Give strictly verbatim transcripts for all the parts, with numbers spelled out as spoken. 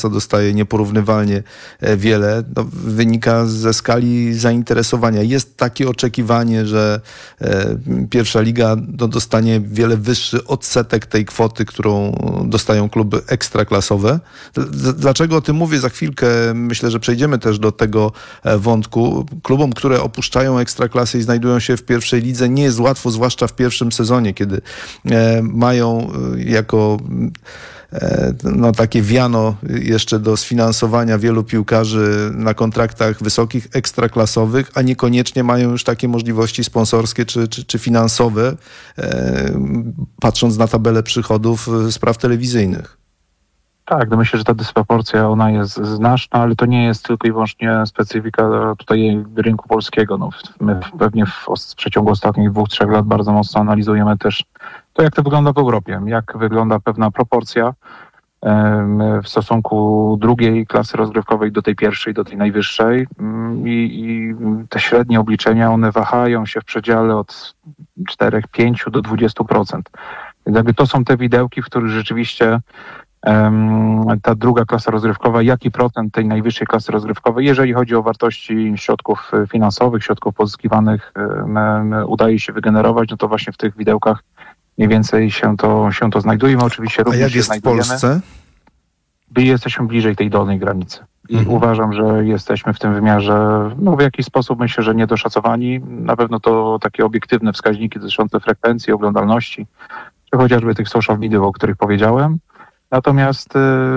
Ekstraklasa dostaje nieporównywalnie wiele, no, wynika ze skali zainteresowania. Jest takie oczekiwanie, że pierwsza liga no, dostanie wiele wyższy odsetek tej kwoty, którą dostają kluby ekstraklasowe. Dlaczego o tym mówię? Za chwilkę myślę, że przejdziemy też do tego wątku. Klubom, które opuszczają ekstraklasy i znajdują się w pierwszej lidze, nie jest łatwo, zwłaszcza w pierwszym sezonie, kiedy mają jako no, takie wiano jeszcze do sfinansowania wielu piłkarzy na kontraktach wysokich, ekstraklasowych, a niekoniecznie mają już takie możliwości sponsorskie czy, czy, czy finansowe, patrząc na tabelę przychodów z praw telewizyjnych. Tak, no myślę, że ta dysproporcja ona jest znaczna, ale to nie jest tylko i wyłącznie specyfika tutaj rynku polskiego. No, my pewnie w, w przeciągu ostatnich dwóch, trzech lat bardzo mocno analizujemy też to, jak to wygląda w Europie, jak wygląda pewna proporcja w stosunku drugiej klasy rozgrywkowej do tej pierwszej, do tej najwyższej i, i te średnie obliczenia, one wahają się w przedziale od czterech, pięciu do dwudziestu procent. Więc jakby to są te widełki, w których rzeczywiście ta druga klasa rozgrywkowa, jaki procent tej najwyższej klasy rozgrywkowej, jeżeli chodzi o wartości środków finansowych, środków pozyskiwanych, udaje się wygenerować, no to właśnie w tych widełkach mniej więcej się to, się to znajduje. My oczywiście również A jak jest się w Polsce? My jesteśmy bliżej tej dolnej granicy. I mhm. uważam, że jesteśmy w tym wymiarze, no w jakiś sposób myślę, że niedoszacowani. Na pewno to takie obiektywne wskaźniki dotyczące frekwencji, oglądalności, czy chociażby tych social media, o których powiedziałem. Natomiast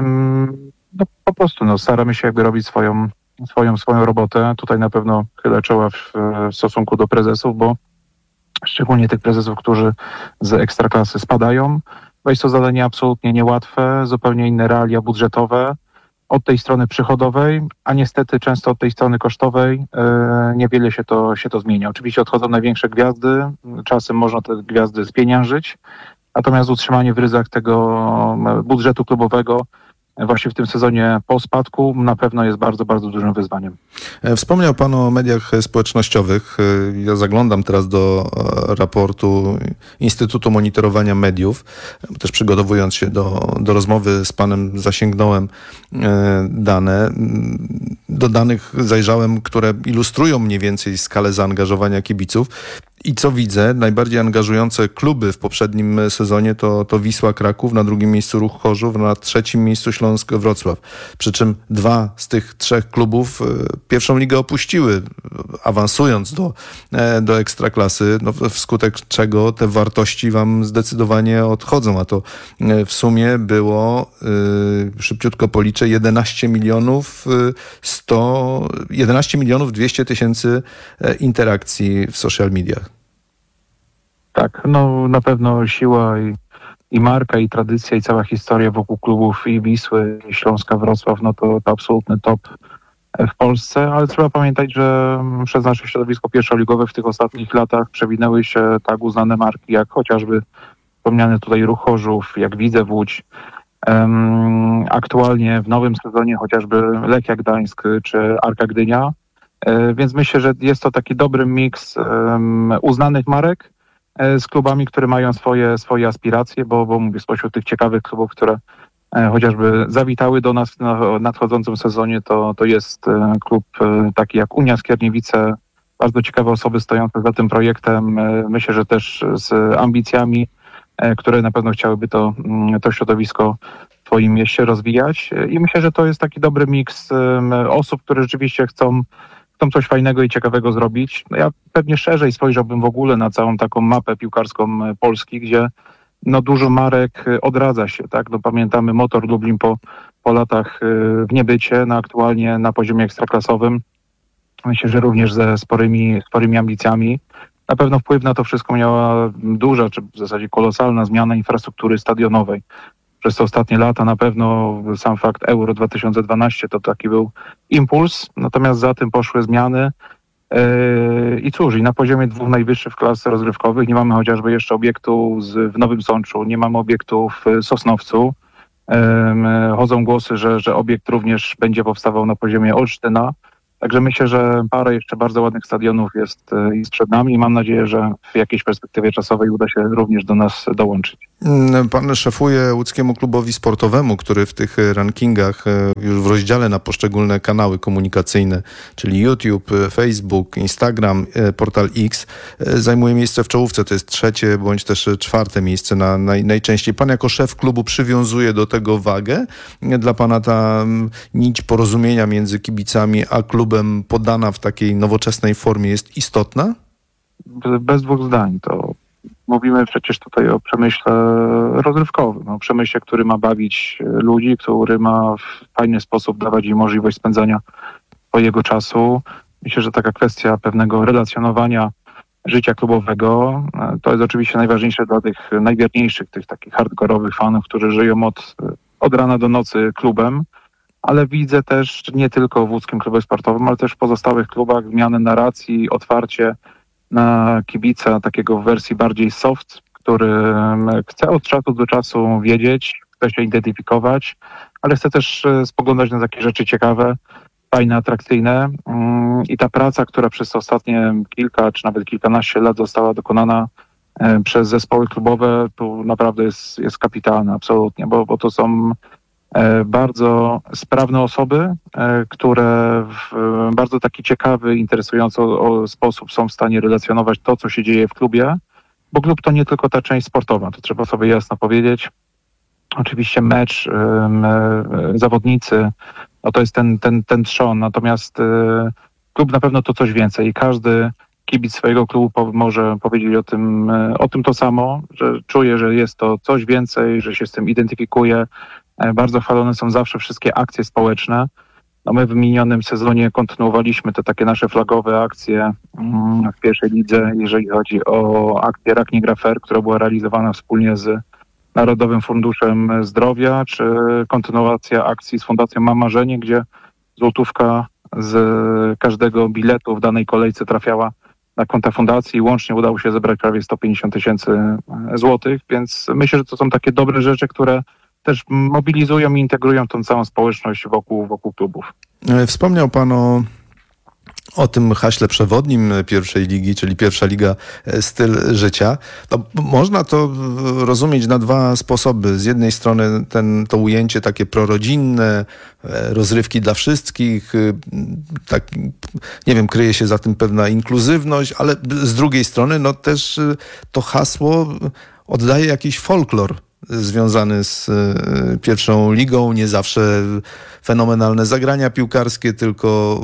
no, po prostu no, staramy się jakby robić swoją, swoją, swoją robotę. Tutaj na pewno chylę czoła w, w stosunku do prezesów, bo szczególnie tych prezesów, którzy z ekstraklasy spadają, bo jest to zadanie absolutnie niełatwe, zupełnie inne realia budżetowe od tej strony przychodowej, a niestety często od tej strony kosztowej yy, niewiele się to, się to zmienia. Oczywiście odchodzą największe gwiazdy, czasem można te gwiazdy spieniężyć, natomiast utrzymanie w ryzach tego budżetu klubowego właśnie w tym sezonie po spadku na pewno jest bardzo, bardzo dużym wyzwaniem. Wspomniał Pan o mediach społecznościowych. Ja zaglądam teraz do raportu Instytutu Monitorowania Mediów. Też przygotowując się do, do rozmowy z Panem zasięgnąłem dane. Do danych zajrzałem, które ilustrują mniej więcej skalę zaangażowania kibiców. I co widzę, najbardziej angażujące kluby w poprzednim sezonie to, to Wisła Kraków, na drugim miejscu Ruch Chorzów, na trzecim miejscu Śląsk Wrocław. Przy czym dwa z tych trzech klubów pierwszą ligę opuściły, awansując do, do ekstraklasy, no wskutek czego te wartości wam zdecydowanie odchodzą, a to w sumie było, szybciutko policzę, jedenaście milionów sto, jedenaście milionów dwieście tysięcy interakcji w social mediach. Tak, no na pewno siła i, i marka, i tradycja, i cała historia wokół klubów i Wisły, i Śląska Wrocław, no to, to absolutny top w Polsce, ale trzeba pamiętać, że przez nasze środowisko pierwszoligowe w tych ostatnich latach przewinęły się tak uznane marki, jak chociażby wspomniany tutaj Ruch Chorzów, jak Widzew Łódź, um, aktualnie w nowym sezonie chociażby Lechia Gdańsk czy Arka Gdynia, um, więc myślę, że jest to taki dobry miks um, uznanych marek z klubami, które mają swoje, swoje aspiracje, bo, bo mówię, spośród tych ciekawych klubów, które e, chociażby zawitały do nas w nadchodzącym sezonie, to, to jest e, klub e, taki jak Unia Skierniewice, bardzo ciekawe osoby stojące za tym projektem, e, myślę, że też z ambicjami, e, które na pewno chciałyby to, to środowisko w swoim mieście rozwijać i myślę, że to jest taki dobry miks e, osób, które rzeczywiście chcą chcą coś fajnego i ciekawego zrobić. No ja pewnie szerzej spojrzałbym w ogóle na całą taką mapę piłkarską Polski, gdzie no dużo marek odradza się, tak? No pamiętamy Motor Lublin po, po latach w niebycie, no aktualnie na poziomie ekstraklasowym. Myślę, że również ze sporymi, sporymi ambicjami. Na pewno wpływ na to wszystko miała duża, czy w zasadzie kolosalna zmiana infrastruktury stadionowej. Przez te ostatnie lata na pewno sam fakt Euro dwa tysiące dwanaście to taki był impuls, natomiast za tym poszły zmiany yy, i cóż, i na poziomie dwóch najwyższych klas rozgrywkowych nie mamy chociażby jeszcze obiektu z, w Nowym Sączu, nie mamy obiektu w Sosnowcu. Yy, chodzą głosy, że, że obiekt również będzie powstawał na poziomie Olsztyna. Także myślę, że parę jeszcze bardzo ładnych stadionów jest, jest przed nami i mam nadzieję, że w jakiejś perspektywie czasowej uda się również do nas dołączyć. Pan szefuje łódzkiemu klubowi sportowemu, który w tych rankingach już w rozdziale na poszczególne kanały komunikacyjne, czyli YouTube, Facebook, Instagram, portal X, zajmuje miejsce w czołówce. To jest trzecie bądź też czwarte miejsce na naj, najczęściej. Pan jako szef klubu przywiązuje do tego wagę. Dla pana ta nić porozumienia między kibicami a klubem podana w takiej nowoczesnej formie jest istotna? Bez dwóch zdań. To mówimy przecież tutaj o przemyśle rozrywkowym, o przemyśle, który ma bawić ludzi, który ma w fajny sposób dawać im możliwość spędzania swojego czasu. Myślę, że taka kwestia pewnego relacjonowania życia klubowego to jest oczywiście najważniejsze dla tych najwierniejszych, tych takich hardkorowych fanów, którzy żyją od, od rana do nocy klubem, ale widzę też nie tylko w łódzkim klubie sportowym, ale też w pozostałych klubach zmianę narracji, otwarcie na kibica takiego w wersji bardziej soft, który chce od czasu do czasu wiedzieć, chce się identyfikować, ale chce też spoglądać na takie rzeczy ciekawe, fajne, atrakcyjne. I ta praca, która przez ostatnie kilka czy nawet kilkanaście lat została dokonana przez zespoły klubowe, tu naprawdę jest, jest kapitalna, absolutnie, bo, bo to są bardzo sprawne osoby, które w bardzo taki ciekawy, interesujący sposób są w stanie relacjonować to, co się dzieje w klubie, bo klub to nie tylko ta część sportowa, to trzeba sobie jasno powiedzieć. Oczywiście mecz, zawodnicy, no to jest ten, ten, ten trzon, natomiast klub na pewno to coś więcej i każdy kibic swojego klubu może powiedzieć o tym, o tym to samo, że czuje, że jest to coś więcej, że się z tym identyfikuje. Bardzo chwalone są zawsze wszystkie akcje społeczne. No my w minionym sezonie kontynuowaliśmy te takie nasze flagowe akcje w pierwszej lidze, jeżeli chodzi o akcję Rak nie gra fair, która była realizowana wspólnie z Narodowym Funduszem Zdrowia, czy kontynuacja akcji z Fundacją Mam Marzenie, gdzie złotówka z każdego biletu w danej kolejce trafiała na konta fundacji. Łącznie udało się zebrać prawie sto pięćdziesiąt tysięcy złotych, więc myślę, że to są takie dobre rzeczy, które też mobilizują i integrują tą całą społeczność wokół, wokół klubów. Wspomniał pan o, o tym haśle przewodnim pierwszej ligi, czyli pierwsza liga styl życia. No, można to rozumieć na dwa sposoby. Z jednej strony ten, to ujęcie takie prorodzinne, rozrywki dla wszystkich, tak, nie wiem, kryje się za tym pewna inkluzywność, ale z drugiej strony no też to hasło oddaje jakiś folklor związany z pierwszą ligą, nie zawsze fenomenalne zagrania piłkarskie, tylko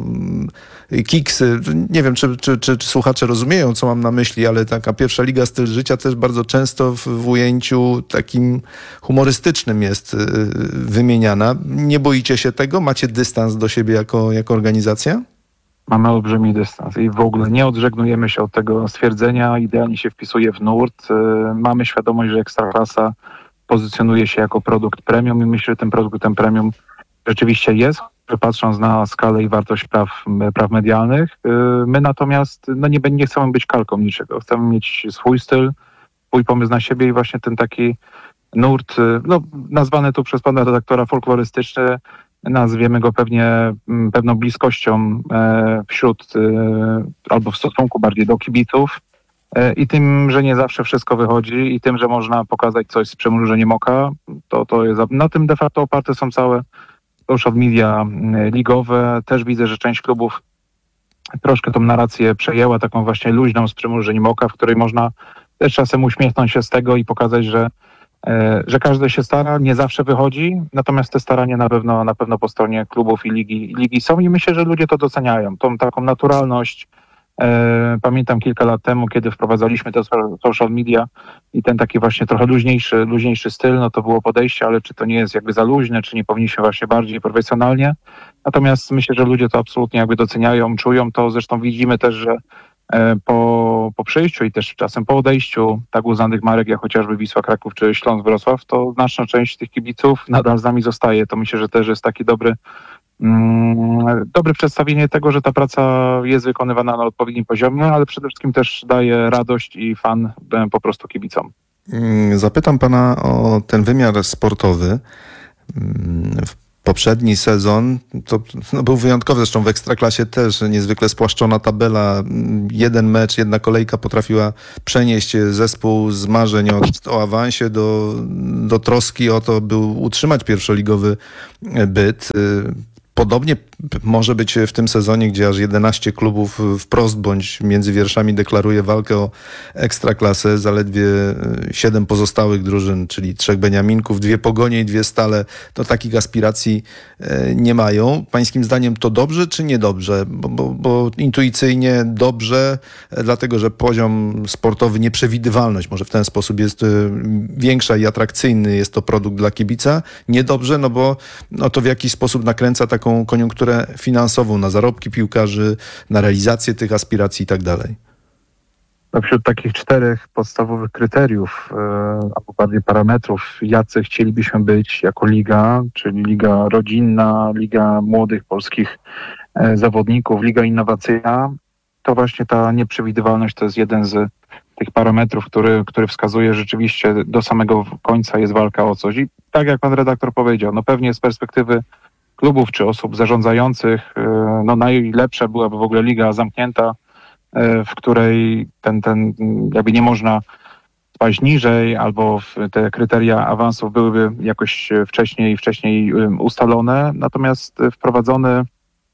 kiksy. Nie wiem, czy, czy, czy, czy słuchacze rozumieją, co mam na myśli, ale taka pierwsza liga styl życia też bardzo często w, w ujęciu takim humorystycznym jest wymieniana. Nie boicie się tego? Macie dystans do siebie jako, jako organizacja? Mamy olbrzymi dystans i w ogóle nie odżegnujemy się od tego stwierdzenia, idealnie się wpisuje w nurt. Mamy świadomość, że Ekstraklasa pozycjonuje się jako produkt premium i myślę, że ten produktem premium rzeczywiście jest, patrząc na skalę i wartość praw, praw medialnych. My natomiast no nie, nie chcemy być kalką niczego. Chcemy mieć swój styl, swój pomysł na siebie i właśnie ten taki nurt, no, nazwany tu przez pana redaktora folklorystyczny, nazwiemy go pewnie pewną bliskością wśród albo w stosunku bardziej do kibiców i tym, że nie zawsze wszystko wychodzi i tym, że można pokazać coś z przymrużeniem oka, to, to jest, na tym de facto oparte są całe social media ligowe. Też widzę, że część klubów troszkę tą narrację przejęła, taką właśnie luźną z przymrużeniem oka, w której można też czasem uśmiechnąć się z tego i pokazać, że że każdy się stara, nie zawsze wychodzi, natomiast te starania na pewno, na pewno po stronie klubów i ligi, ligi są i myślę, że ludzie to doceniają, tą taką naturalność. E, pamiętam kilka lat temu, kiedy wprowadzaliśmy te social media i ten taki właśnie trochę luźniejszy, luźniejszy styl, no to było podejście, ale czy to nie jest jakby za luźne, czy nie powinniśmy właśnie bardziej profesjonalnie. Natomiast myślę, że ludzie to absolutnie jakby doceniają, czują to, zresztą widzimy też, że Po, po przyjściu i też czasem po odejściu tak uznanych marek jak chociażby Wisła Kraków czy Śląsk Wrocław, to znaczna część tych kibiców nadal z nami zostaje. To myślę, że też jest taki dobry, mm, dobre przedstawienie tego, że ta praca jest wykonywana na odpowiednim poziomie, ale przede wszystkim też daje radość i fan po prostu kibicom. Zapytam pana o ten wymiar sportowy. Poprzedni sezon to no, był wyjątkowy, zresztą w Ekstraklasie też niezwykle spłaszczona tabela. Jeden mecz, jedna kolejka potrafiła przenieść zespół z marzeń o, o awansie do, do troski o to, by utrzymać pierwszoligowy byt. Podobnie może być w tym sezonie, gdzie aż jedenaście klubów wprost bądź między wierszami deklaruje walkę o Ekstraklasę. Zaledwie siedem pozostałych drużyn, czyli trzech Beniaminków, dwie Pogonie i dwie Stale, to takich aspiracji nie mają. Pańskim zdaniem to dobrze czy niedobrze? Bo, bo, bo intuicyjnie dobrze, dlatego że poziom sportowy, nieprzewidywalność może w ten sposób jest większa i atrakcyjny jest to produkt dla kibica. Niedobrze, no bo no to w jakiś sposób nakręca taką koniunkturę finansową na zarobki piłkarzy, na realizację tych aspiracji i tak dalej. No wśród takich czterech podstawowych kryteriów, e, albo bardziej parametrów, jacy chcielibyśmy być jako liga, czyli liga rodzinna, liga młodych polskich e, zawodników, liga innowacyjna, to właśnie ta nieprzewidywalność to jest jeden z tych parametrów, który, który wskazuje rzeczywiście do samego końca jest walka o coś. I tak jak pan redaktor powiedział, no pewnie z perspektywy klubów czy osób zarządzających, no najlepsza byłaby w ogóle liga zamknięta, w której ten, ten jakby nie można spaść niżej, albo te kryteria awansów byłyby jakoś wcześniej, wcześniej ustalone. Natomiast wprowadzony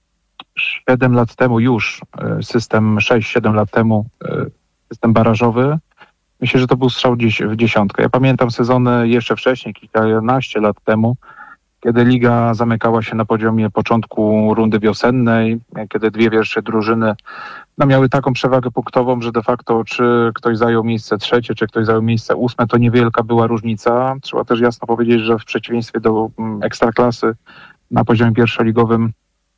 siedem lat temu już system, sześć siedem lat temu system barażowy, myślę, że to był strzał gdzieś w dziesiątkę. Ja pamiętam sezony jeszcze wcześniej, kilkanaście lat temu, kiedy liga zamykała się na poziomie początku rundy wiosennej, kiedy dwie pierwsze drużyny no, miały taką przewagę punktową, że de facto czy ktoś zajął miejsce trzecie, czy ktoś zajął miejsce ósme, to niewielka była różnica. Trzeba też jasno powiedzieć, że w przeciwieństwie do Ekstraklasy na poziomie pierwszoligowym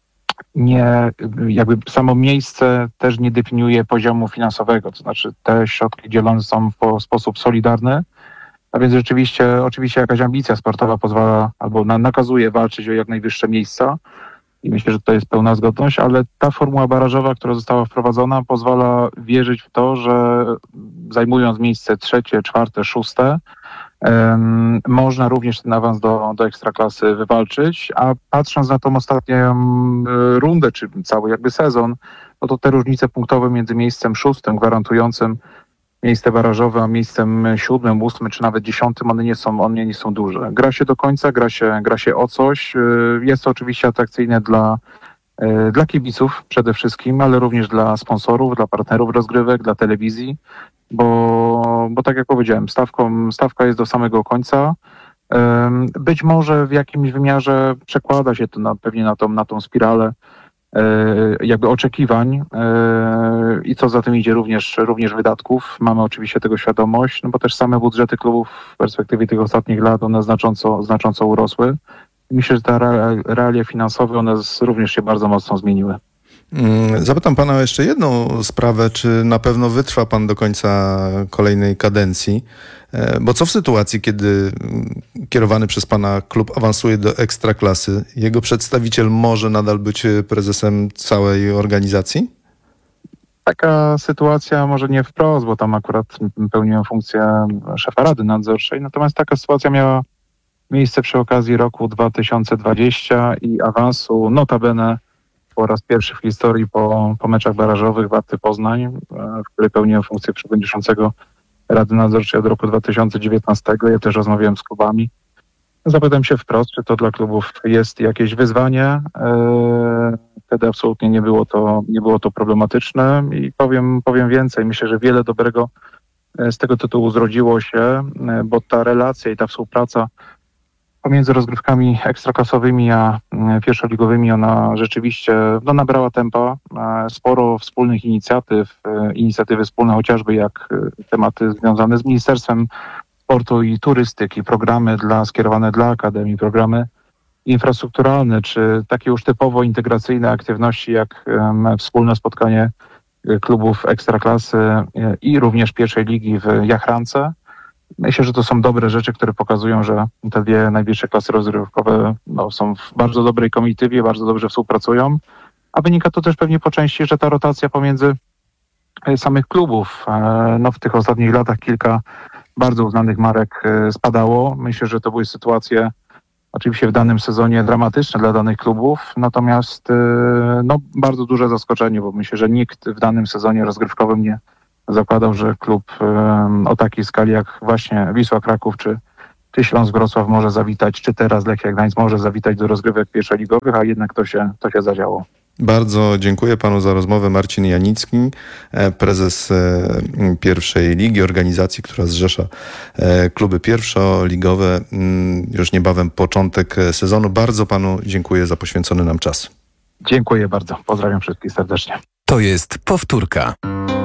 nie, jakby samo miejsce też nie definiuje poziomu finansowego, to znaczy te środki dzielone są w sposób solidarny. A więc rzeczywiście, oczywiście jakaś ambicja sportowa pozwala albo na, nakazuje walczyć o jak najwyższe miejsca i myślę, że to jest pełna zgodność, ale ta formuła barażowa, która została wprowadzona, pozwala wierzyć w to, że zajmując miejsce trzecie, czwarte, szóste, um, można również ten awans do, do Ekstraklasy wywalczyć, a patrząc na tą ostatnią rundę, czy cały jakby sezon, no to te różnice punktowe między miejscem szóstym gwarantującym miejsce barażowe, a miejscem siódmym, ósmym, czy nawet dziesiątym, one nie są, one nie są duże. Gra się do końca, gra się, gra się o coś. Jest to oczywiście atrakcyjne dla, dla kibiców przede wszystkim, ale również dla sponsorów, dla partnerów rozgrywek, dla telewizji, bo, bo tak jak powiedziałem, stawką, stawka jest do samego końca. Być może w jakimś wymiarze przekłada się to na, pewnie na tą, na tą spiralę jakby oczekiwań i co za tym idzie również, również wydatków. Mamy oczywiście tego świadomość, no bo też same budżety klubów w perspektywie tych ostatnich lat one znacząco, znacząco urosły. Myślę, że te realia finansowe one również się bardzo mocno zmieniły. Zapytam pana o jeszcze jedną sprawę, czy na pewno wytrwa pan do końca kolejnej kadencji, bo co w sytuacji, kiedy kierowany przez pana klub awansuje do Ekstraklasy, jego przedstawiciel może nadal być prezesem całej organizacji? Taka sytuacja może nie wprost, bo tam akurat pełniłem funkcję szefa Rady Nadzorczej, natomiast taka sytuacja miała miejsce przy okazji roku dwa tysiące dwudziestego i awansu notabene po raz pierwszy w historii po, po meczach barażowych Warty Poznań, w której pełniłem funkcję przewodniczącego Rady Nadzorczej od roku dwa tysiące dziewiętnastego. Ja też rozmawiałem z klubami. Zapytam się wprost, czy to dla klubów jest jakieś wyzwanie. Wtedy absolutnie nie było to, nie było to problematyczne i powiem, powiem więcej. Myślę, że wiele dobrego z tego tytułu zrodziło się, bo ta relacja i ta współpraca pomiędzy rozgrywkami ekstraklasowymi a pierwszoligowymi ona rzeczywiście no, nabrała tempa. Sporo wspólnych inicjatyw, inicjatywy wspólne chociażby jak tematy związane z Ministerstwem Sportu i Turystyki, programy dla, skierowane dla akademii, programy infrastrukturalne, czy takie już typowo integracyjne aktywności jak um, wspólne spotkanie klubów ekstraklasy i również pierwszej ligi w Jachrance. Myślę, że to są dobre rzeczy, które pokazują, że te dwie najwyższe klasy rozgrywkowe no, są w bardzo dobrej komitywie, bardzo dobrze współpracują, a wynika to też pewnie po części, że ta rotacja pomiędzy samych klubów, no w tych ostatnich latach kilka bardzo uznanych marek spadało. Myślę, że to były sytuacje oczywiście w danym sezonie dramatyczne dla danych klubów, natomiast y, no, bardzo duże zaskoczenie, bo myślę, że nikt w danym sezonie rozgrywkowym nie zakładał, że klub y, o takiej skali jak właśnie Wisła Kraków czy, czy Śląsk Wrocław może zawitać, czy teraz Lechia Gdańsk może zawitać do rozgrywek pierwszoligowych, a jednak to się, to się zadziało. Bardzo dziękuję panu za rozmowę. Marcin Janicki, e, prezes e, pierwszej ligi, organizacji, która zrzesza e, kluby pierwszoligowe. Mm, Już niebawem początek sezonu. Bardzo panu dziękuję za poświęcony nam czas. Dziękuję bardzo. Pozdrawiam wszystkich serdecznie. To jest powtórka.